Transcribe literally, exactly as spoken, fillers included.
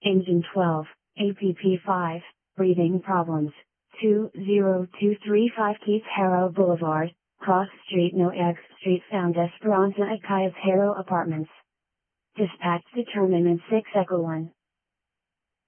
Engine twelve, A P P five, breathing problems, two zero two three five Keith Harrow Boulevard, Cross Street No X Street found Esperanza at Kayas Harrow Apartments. Dispatch determinant six Echo one.